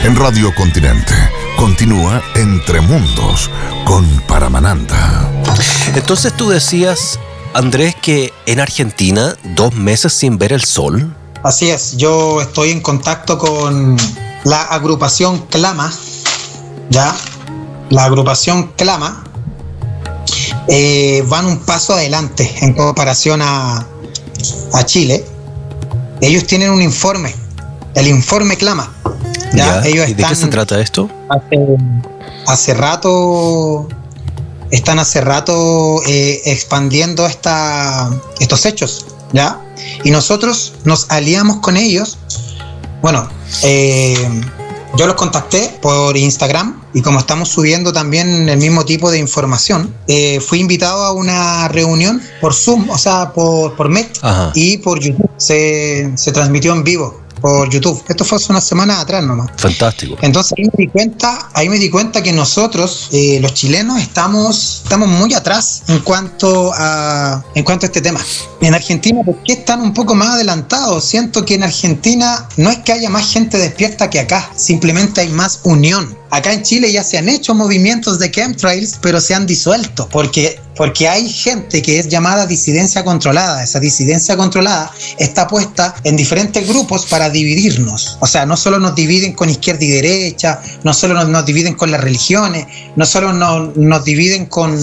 En Radio Continente continúa Entre Mundos con Paramananda. Entonces tú decías, Andrés, que en Argentina 2 meses sin ver el sol. Así es, yo estoy en contacto con la agrupación Clama, ¿ya? La agrupación Clama van un paso adelante en comparación a Chile. Ellos tienen un informe, el informe Clama. ¿Ya? Ellos ¿Y de qué se trata esto? Están hace rato expandiendo estos hechos, ¿ya? Y nosotros nos aliamos con ellos. Bueno, yo los contacté por Instagram y como estamos subiendo también el mismo tipo de información, fui invitado a una reunión por Zoom, o sea, por Met. Ajá. Y por YouTube. Se transmitió en vivo por YouTube. Esto fue hace una semana atrás nomás. Fantástico. Entonces ahí me di cuenta que nosotros, los chilenos, estamos muy atrás en cuanto a este tema. En Argentina, ¿por qué están un poco más adelantados? Siento que en Argentina no es que haya más gente despierta que acá, simplemente hay más unión. Acá en Chile ya se han hecho movimientos de chemtrails, pero se han disuelto, porque hay gente que es llamada disidencia controlada. Esa disidencia controlada está puesta en diferentes grupos para dividirnos. O sea, no solo nos dividen con izquierda y derecha, no solo nos dividen con las religiones, no solo nos dividen con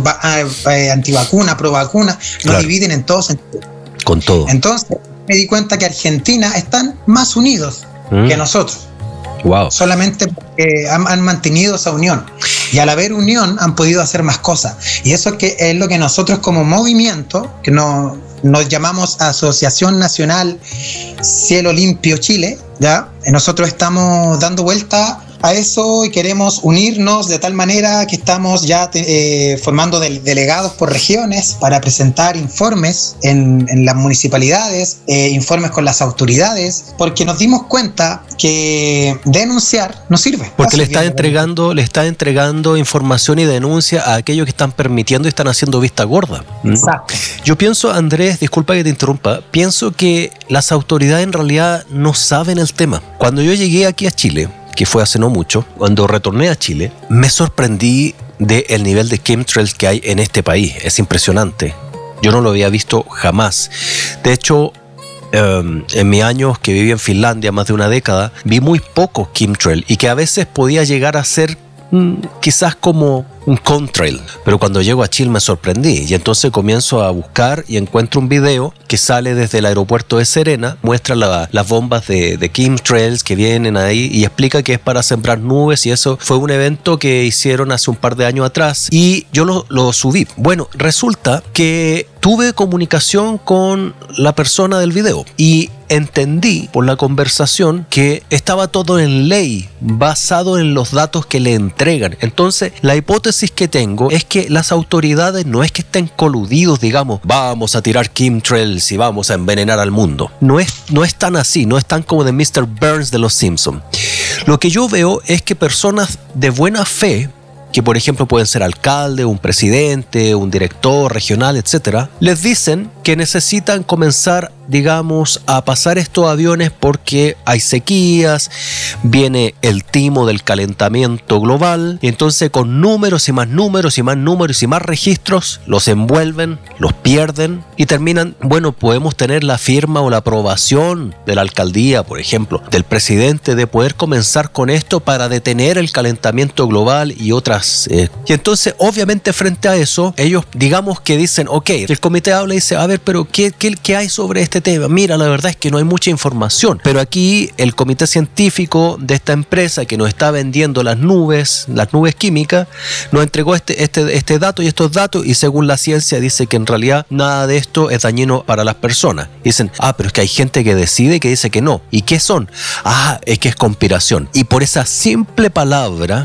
antivacuna, provacuna, nos dividen en todos sentidos. Con todo. Entonces me di cuenta que Argentina están más unidos que nosotros. Wow. Solamente porque han mantenido esa unión, y al haber unión han podido hacer más cosas, y eso es lo que nosotros como movimiento, que nos llamamos Asociación Nacional Cielo Limpio Chile, ¿ya? Nosotros estamos dando vuelta a eso y queremos unirnos de tal manera que estamos ya formando delegados por regiones para presentar informes en las municipalidades, informes con las autoridades, porque nos dimos cuenta que denunciar no sirve. Porque le está entregando información y denuncia a aquellos que están permitiendo y están haciendo vista gorda. Exacto. Yo pienso, Andrés, disculpa que te interrumpa, pienso que las autoridades en realidad no saben el tema. Cuando yo llegué aquí a Chile, que fue hace no mucho, cuando retorné a Chile, me sorprendí del nivel de chemtrails que hay en este país. Es impresionante. Yo no lo había visto jamás. De hecho, en mis años que viví en Finlandia, más de una década, vi muy pocos chemtrails y que a veces podía llegar a ser quizás como un contrail, pero cuando llego a Chile me sorprendí y entonces comienzo a buscar y encuentro un video que sale desde el aeropuerto de Serena, muestra las bombas de chemtrails que vienen ahí y explica que es para sembrar nubes, y eso fue un evento que hicieron hace un par de años atrás y yo lo subí. Bueno, resulta que tuve comunicación con la persona del video y entendí por la conversación que estaba todo en ley, basado en los datos que le entregan. Entonces, la hipótesis que tengo es que las autoridades no es que estén coludidos, digamos, vamos a tirar chemtrails y vamos a envenenar al mundo. No es tan así, no es tan como de Mr. Burns de Los Simpsons. Lo que yo veo es que personas de buena fe, que por ejemplo pueden ser alcalde, un presidente, un director regional, etcétera, les dicen que necesitan comenzar, digamos, a pasar estos aviones porque hay sequías, viene el timo del calentamiento global, y entonces con números y más números y más números y más registros los envuelven, los pierden y terminan, bueno, podemos tener la firma o la aprobación de la alcaldía, por ejemplo, del presidente, de poder comenzar con esto para detener el calentamiento global y otras. Y entonces, obviamente, frente a eso, ellos, digamos que dicen, ok, el comité habla y dice, a ver, pero ¿qué hay sobre este tema? Mira, la verdad es que no hay mucha información, pero aquí el comité científico de esta empresa que nos está vendiendo las nubes químicas, nos entregó este dato y estos datos, y según la ciencia dice que en realidad nada de esto es dañino para las personas. Y dicen, pero es que hay gente que decide y que dice que no. ¿Y qué son? Es que es conspiración. Y por esa simple palabra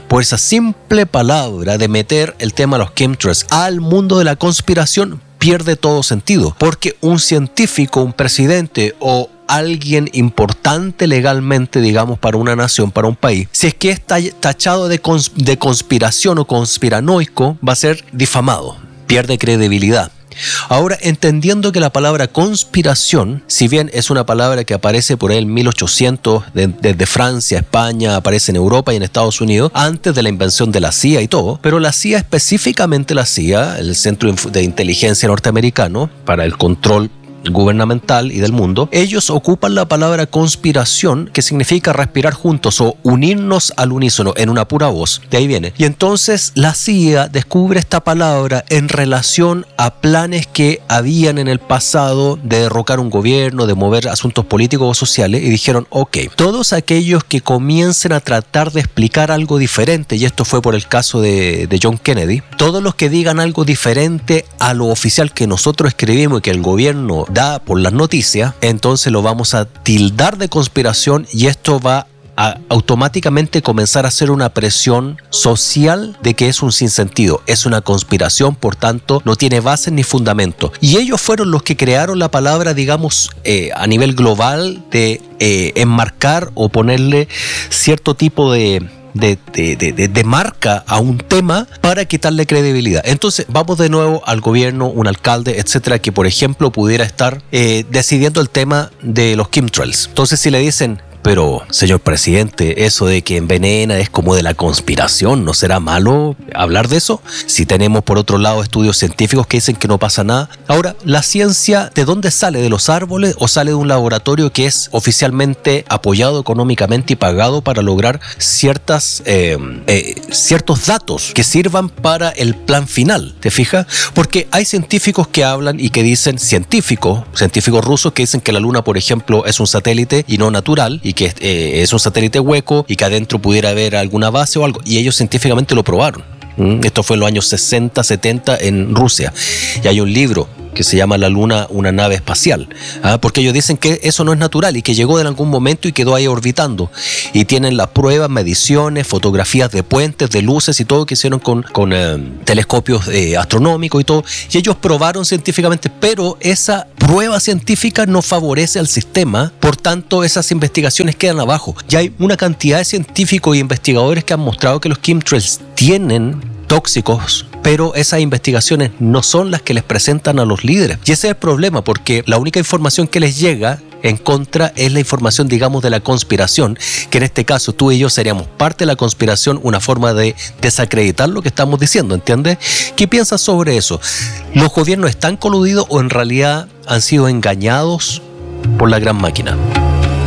de meter el tema de los chemtrails al mundo de la conspiración, pierde todo sentido, porque un científico, un presidente o alguien importante legalmente, digamos, para una nación, para un país, si es que está tachado de conspiración o conspiranoico, va a ser difamado, pierde credibilidad. Ahora, entendiendo que la palabra conspiración, si bien es una palabra que aparece por el 1800 desde Francia, España, aparece en Europa y en Estados Unidos, antes de la invención de la CIA y todo, pero la CIA, específicamente la CIA, el Centro de Inteligencia Norteamericano, para el control gubernamental y del mundo, ellos ocupan la palabra conspiración, que significa respirar juntos o unirnos al unísono en una pura voz. De ahí viene. Y entonces la CIA descubre esta palabra en relación a planes que habían en el pasado de derrocar un gobierno, de mover asuntos políticos o sociales, y dijeron, ok, todos aquellos que comiencen a tratar de explicar algo diferente, y esto fue por el caso de John Kennedy, todos los que digan algo diferente a lo oficial que nosotros escribimos y que el gobierno da por las noticias, entonces lo vamos a tildar de conspiración, y esto va a automáticamente comenzar a hacer una presión social de que es un sinsentido, es una conspiración, por tanto no tiene bases ni fundamento. Y ellos fueron los que crearon la palabra, digamos, a nivel global, de enmarcar o ponerle cierto tipo de marca a un tema para quitarle credibilidad. Entonces vamos de nuevo al gobierno, un alcalde, etcétera, que por ejemplo pudiera estar decidiendo el tema de los chemtrails. Entonces, si le dicen, pero señor presidente, eso de que envenena es como de la conspiración, ¿no será malo hablar de eso? Si tenemos por otro lado estudios científicos que dicen que no pasa nada. Ahora, la ciencia, ¿de dónde sale? ¿De los árboles o sale de un laboratorio que es oficialmente apoyado económicamente y pagado para lograr ciertos datos que sirvan para el plan final? ¿Te fijas? Porque hay científicos que hablan y que dicen, científicos rusos que dicen que la Luna, por ejemplo, es un satélite y no natural, y que es un satélite hueco y que adentro pudiera haber alguna base o algo, y ellos científicamente lo probaron. Esto fue en los años 60, 70 en Rusia, y hay un libro que se llama La Luna, una nave espacial, porque ellos dicen que eso no es natural y que llegó en algún momento y quedó ahí orbitando, y tienen las pruebas, mediciones, fotografías de puentes, de luces y todo que hicieron con telescopios astronómicos y todo, y ellos probaron científicamente, pero esa prueba científica no favorece al sistema, por tanto esas investigaciones quedan abajo. Ya hay una cantidad de científicos y investigadores que han mostrado que los chemtrails tienen tóxicos, pero esas investigaciones no son las que les presentan a los líderes. Y ese es el problema, porque la única información que les llega en contra es la información, digamos, de la conspiración, que en este caso tú y yo seríamos parte de la conspiración, una forma de desacreditar lo que estamos diciendo, ¿entiendes? ¿Qué piensas sobre eso? ¿Los gobiernos están coludidos o en realidad han sido engañados por la gran máquina?